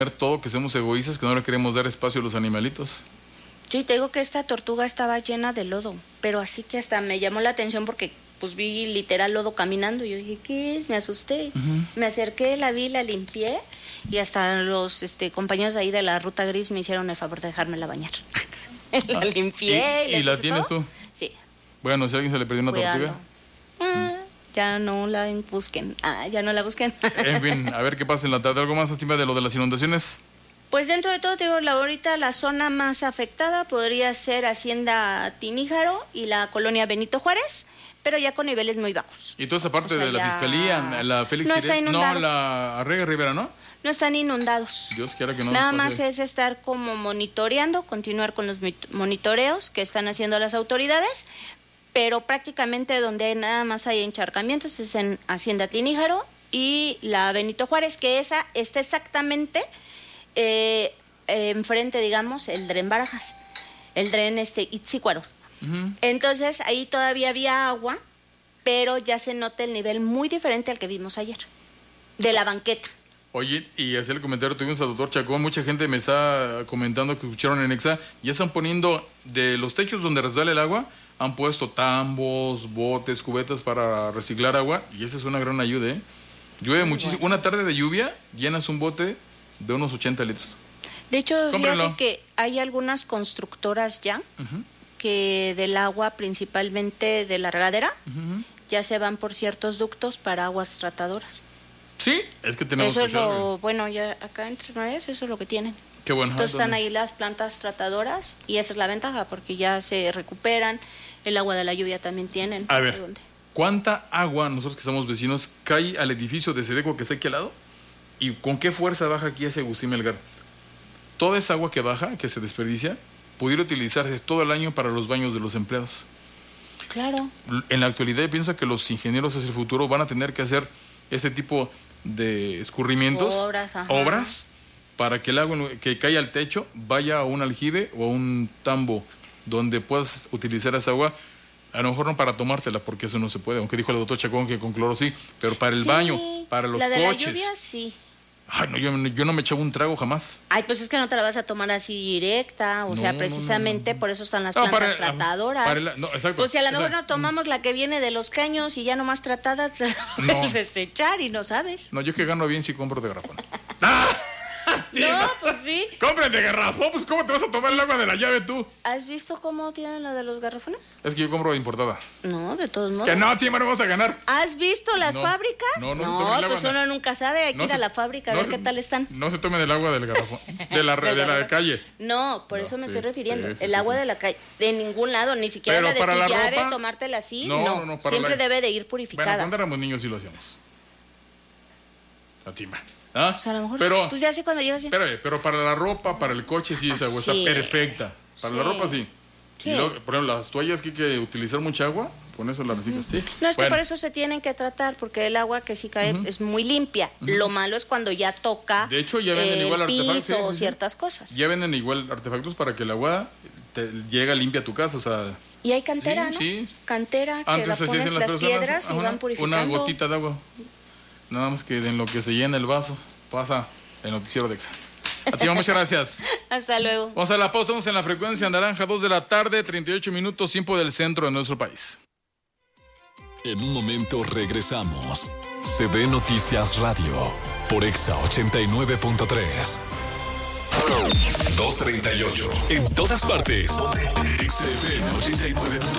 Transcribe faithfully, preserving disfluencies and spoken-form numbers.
todo, que somos egoístas, que no le queremos dar espacio a los animalitos. Sí, te digo que esta tortuga estaba llena de lodo, pero así que hasta me llamó la atención porque pues vi literal lodo caminando y yo dije, ¿qué es? Me asusté. Uh-huh. Me acerqué, la vi, la limpié y hasta los este, compañeros de ahí de la Ruta Gris me hicieron el favor de dejármela bañar. La ah, limpié. ¿Y, y, y la tienes todo? tú? Sí. Bueno, si a alguien se le perdió una Cuidado. tortuga. Ah, ya no la busquen. Ah, ya no la busquen. En fin, a ver qué pasa en la tarde. ¿Algo más encima de lo de las inundaciones? Pues dentro de todo, te digo, la, ahorita la zona más afectada podría ser Hacienda Tiníjaro y la colonia Benito Juárez, pero ya con niveles muy bajos. Y toda esa parte o sea, de la ya... Fiscalía, la Félix no, Siré... no, la Arrega Rivera, ¿no? No están inundados. Dios quiera que no. Nada más es estar como monitoreando, continuar con los monitoreos que están haciendo las autoridades, pero prácticamente donde nada más hay encharcamientos es en Hacienda Tiníjaro y la Benito Juárez, que esa está exactamente eh, eh, enfrente, digamos, el Dren Barajas, el Dren este, Itzícuaro. Uh-huh. Entonces ahí todavía había agua, pero ya se nota el nivel muy diferente al que vimos ayer, de la banqueta. Oye, y hacer el comentario, tuvimos al doctor Chacón, mucha gente me está comentando que escucharon en Exa, ya están poniendo de los techos donde resbala el agua, han puesto tambos, botes, cubetas para reciclar agua, y esa es una gran ayuda, ¿eh? Llueve muchísimo, bueno. Una tarde de lluvia, llenas un bote de unos ochenta litros. De hecho, fíjate que hay algunas constructoras ya, uh-huh. que del agua, principalmente de la regadera, uh-huh. ya se van por ciertos ductos para aguas tratadoras. Sí, es que tenemos eso que es lo, bueno, ya acá en Tres Marías eso es lo que tienen. Qué bueno. Entonces están ahí las plantas tratadoras y esa es la ventaja porque ya se recuperan, el agua de la lluvia también tienen. A ver, ¿cuánta agua nosotros que somos vecinos cae al edificio de Sedeco que está aquí al lado? ¿Y con qué fuerza baja aquí ese Agustín Melgar? Toda esa agua que baja, que se desperdicia, pudiera utilizarse todo el año para los baños de los empleados. Claro. En la actualidad yo pienso que los ingenieros hacia el futuro van a tener que hacer ese tipo de escurrimientos, obras, obras, para que el agua que cae al techo vaya a un aljibe o a un tambo donde puedas utilizar esa agua, a lo mejor no para tomártela porque eso no se puede, aunque dijo el doctor Chacón que con cloro sí, pero para el sí, baño, para los la de coches. La lluvia, sí. Ay, no, yo, yo no me echaba un trago jamás. Ay, pues es que no te la vas a tomar así directa, o no, sea, precisamente no, no, no. por eso están las no, plantas para, tratadoras. Para el, no, exacto. Pues si a lo mejor exacto. no tomamos la que viene de los caños y ya nomás tratada, te la puedes desechar y no sabes. No, yo que gano bien si compro de garrafón. ¡Ah! Sí, no, no, pues sí. Compren de garrafón, pues ¿cómo te vas a tomar el agua de la llave tú? ¿Has visto cómo tienen la de los garrafones? Es que yo compro importada. No, de todos modos. Que no, sí, no vamos a ganar. ¿Has visto las no, fábricas? No, no, no, no pues uno nunca sabe, hay que no ir se, a la fábrica a no ver se, qué tal están. No se tomen el agua del garrafón, de la, de la calle. No, por no, eso me sí, estoy refiriendo. Sí, sí, el sí, agua sí. de la calle, de ningún lado, ni siquiera Pero la de para tu la llave, ropa, tomártela así. No, no, no, no para siempre la... debe de ir purificada. Bueno, cuando éramos niños sí lo hacíamos. Latima. ¿Ah? O sea, a lo mejor, pero, pues ya sé cuando llegas bien. Espérame, pero para la ropa, para el coche sí esa agua sí. está perfecta. Para sí. la ropa sí. Sí. Y luego, por ejemplo, las toallas que hay que utilizar mucha agua, con eso las reciclas. Sí. No, es bueno. que por eso se tienen que tratar, porque el agua que sí cae uh-huh. es muy limpia. Uh-huh. Lo malo es cuando ya toca de hecho, ya venden el igual piso artefactos, o sí, ciertas cosas. Ya venden igual artefactos para que el agua te llegue limpia a tu casa, o sea... Y hay cantera, sí, ¿no? Sí. Cantera, que antes la pones las, las personas, piedras ajá, y van purificando. Una gotita de agua. Nada más que en lo que se llena el vaso, pasa el noticiero de Exa. Así va, muchas gracias. Hasta luego. Vamos a la pausa, vamos en la frecuencia naranja, dos de la tarde, treinta y ocho minutos, tiempo del centro de nuestro país. En un momento regresamos. C B Noticias Radio, por Exa ochenta y nueve punto tres. dos treinta y ocho. En todas partes. Exa F M ochenta y nueve punto tres.